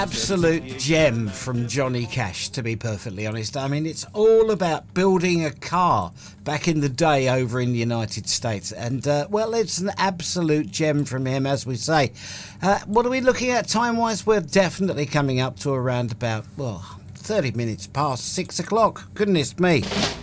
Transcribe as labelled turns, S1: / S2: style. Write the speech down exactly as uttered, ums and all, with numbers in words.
S1: Absolute gem from Johnny Cash, to be perfectly honest. I mean, it's all about building a car back in the day over in the United States. And, uh, well, it's an absolute gem from him, as we say. Uh, what are we looking at time-wise? We're definitely coming up to around about, well, thirty minutes past six o'clock. Goodness me.